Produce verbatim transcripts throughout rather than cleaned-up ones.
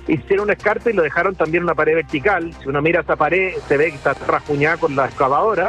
hicieron un escarpe y lo dejaron también una pared vertical. Si uno mira esa pared, se ve que está rasguñada con la excavadora.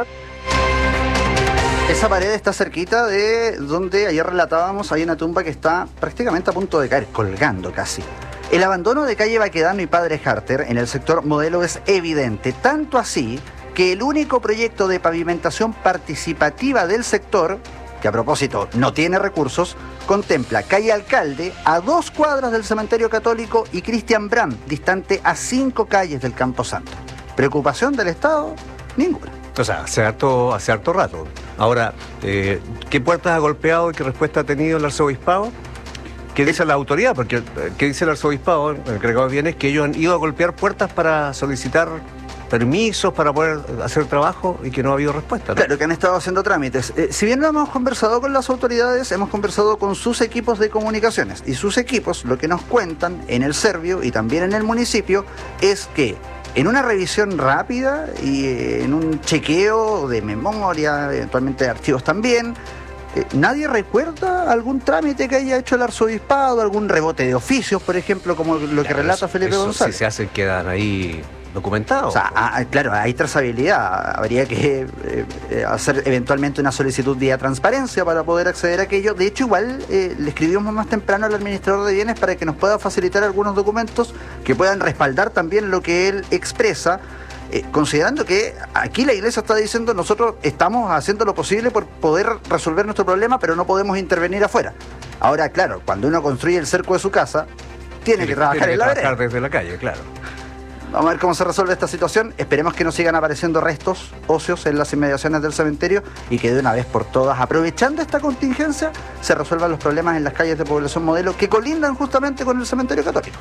Esa pared está cerquita de donde ayer relatábamos, hay una tumba que está prácticamente a punto de caer, colgando casi. El abandono de calle Baquedano y Padre Harter en el sector Modelo es evidente, tanto así que el único proyecto de pavimentación participativa del sector, que a propósito no tiene recursos, contempla calle Alcalde a dos cuadras del cementerio católico y Cristian Bram, distante a cinco calles del Camposanto. ¿Preocupación del Estado? Ninguna. O sea, hace harto, hace harto rato. Ahora, eh, ¿qué puertas ha golpeado y qué respuesta ha tenido el arzobispado? ¿Qué dice la autoridad? Porque, ¿qué dice el arzobispado, el encargado de bienes? Que ellos han ido a golpear puertas para solicitar permisos, para poder hacer trabajo y que no ha habido respuesta, ¿no? Claro, que han estado haciendo trámites. Eh, si bien no hemos conversado con las autoridades, hemos conversado con sus equipos de comunicaciones. Y sus equipos, lo que nos cuentan en el Servio y también en el municipio, es que en una revisión rápida y en un chequeo de memoria, eventualmente de archivos también, eh, nadie recuerda algún trámite que haya hecho el arzobispado, algún rebote de oficios, por ejemplo, como lo que claro, relata eso, Felipe eso, González. Si se hacen, quedan ahí documentados. O sea, ah, claro, hay trazabilidad. Habría que eh, hacer eventualmente una solicitud vía transparencia para poder acceder a aquello. De hecho, igual eh, le escribimos más temprano al administrador de bienes para que nos pueda facilitar algunos documentos que puedan respaldar también lo que él expresa, eh, considerando que aquí la iglesia está diciendo nosotros estamos haciendo lo posible por poder resolver nuestro problema, pero no podemos intervenir afuera. Ahora, claro, cuando uno construye el cerco de su casa, tiene, tiene que trabajar tiene que en la trabajar vereda. desde la calle, claro. Vamos a ver cómo se resuelve esta situación. Esperemos que no sigan apareciendo restos óseos en las inmediaciones del cementerio y que de una vez por todas, aprovechando esta contingencia, se resuelvan los problemas en las calles de población modelo que colindan justamente con el cementerio católico.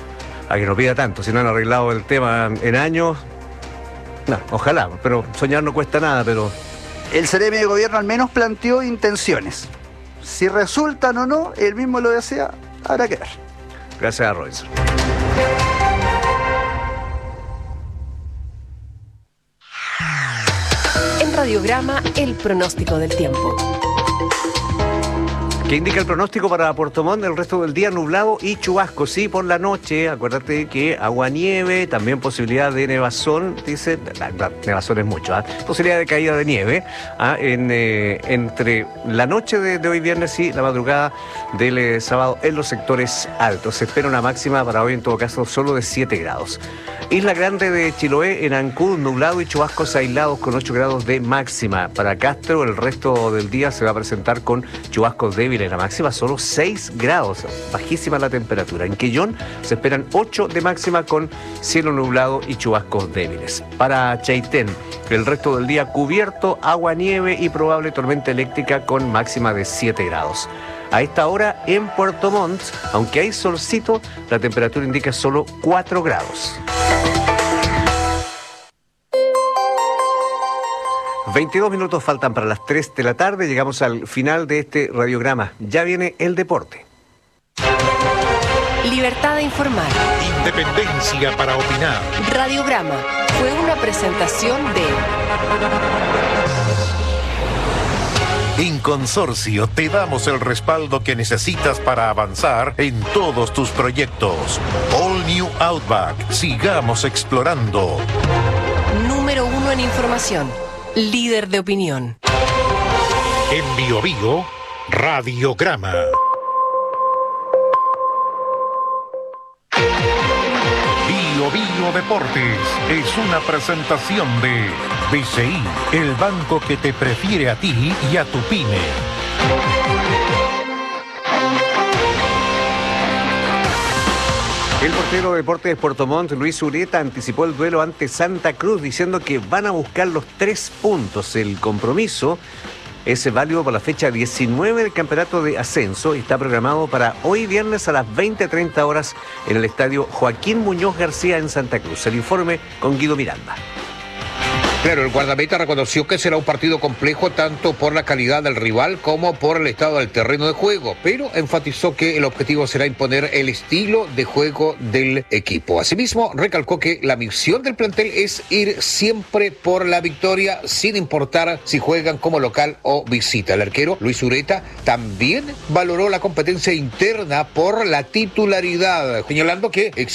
A que no pida tanto, si no han arreglado el tema en años, no, ojalá, pero soñar no cuesta nada, pero... El Ceremi de Gobierno al menos planteó intenciones. Si resultan o no, él mismo lo desea, habrá que ver. Gracias a Robinson. Radiograma, el pronóstico del tiempo. ¿Qué indica el pronóstico para Puerto Montt? El resto del día nublado y chubasco. Sí, por la noche, acuérdate que agua nieve, también posibilidad de nevazón, dice, la, la, nevazón es mucho, ¿ah? Posibilidad de caída de nieve, ¿ah? en, eh, entre la noche de, de hoy viernes y la madrugada del eh, sábado en los sectores altos. Se espera una máxima para hoy en todo caso solo de siete grados. Isla Grande de Chiloé, en Ancud, nublado y chubascos aislados con ocho grados de máxima. Para Castro, el resto del día se va a presentar con chubascos débiles. La máxima solo seis grados, bajísima la temperatura. En Quellón se esperan ocho de máxima con cielo nublado y chubascos débiles. Para Chaitén, el resto del día cubierto, agua, nieve y probable tormenta eléctrica con máxima de siete grados. A esta hora en Puerto Montt, aunque hay solcito, la temperatura indica solo cuatro grados. veintidós minutos faltan para las tres de la tarde. Llegamos al final de este radiograma. Ya viene el deporte. Libertad de informar. Independencia para opinar. Radiograma fue una presentación de... En Consorcio te damos el respaldo que necesitas para avanzar en todos tus proyectos. All New Outback. Sigamos explorando. Número uno en información. Líder de opinión. En Bio Bio, Radiograma. Bio Bio Deportes es una presentación de B C I, el banco que te prefiere a ti y a tu pyme. El portero de Deportes de Puerto Montt, Luis Ureta, anticipó el duelo ante Santa Cruz diciendo que van a buscar los tres puntos. El compromiso es válido por la fecha diecinueve del campeonato de ascenso y está programado para hoy viernes a las veinte treinta horas en el estadio Joaquín Muñoz García en Santa Cruz. El informe con Guido Miranda. Claro, el guardameta reconoció que será un partido complejo tanto por la calidad del rival como por el estado del terreno de juego, pero enfatizó que el objetivo será imponer el estilo de juego del equipo. Asimismo, recalcó que la misión del plantel es ir siempre por la victoria sin importar si juegan como local o visita. El arquero Luis Ureta también valoró la competencia interna por la titularidad, señalando que